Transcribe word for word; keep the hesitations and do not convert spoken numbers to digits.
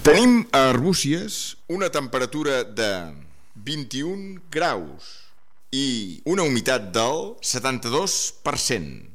Tenim a Arbúcies una temperatura de vint-i-un graus i una humitat del setanta-dos per cent.